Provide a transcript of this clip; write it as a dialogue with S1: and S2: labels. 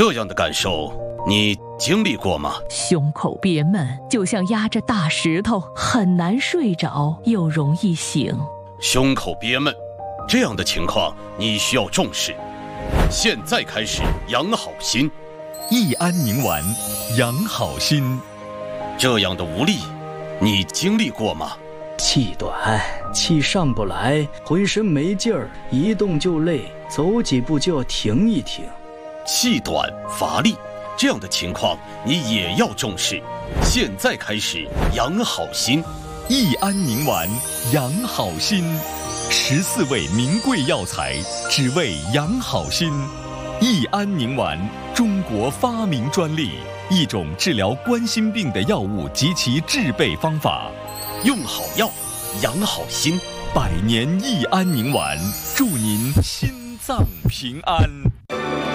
S1: 这样的感受你经历过吗？
S2: 胸口憋闷，就像压着大石头，很难睡着，又容易醒。
S1: 胸口憋闷，这样的情况你需要重视。现在开始养好心。
S3: 益安宁丸，养好心。
S1: 这样的无力，你经历过吗？
S4: 气短，气上不来，浑身没劲儿，一动就累，走几步就要停一停。
S1: 气短乏力，这样的情况你也要重视。现在开始养好心。
S3: 益安宁丸，养好心。14味名贵药材，只为养好心。益安宁丸，中国发明专利，一种治疗冠心病的药物及其制备方法。
S1: 用好药，养好心。
S3: 100年益安宁丸，祝您心脏平安。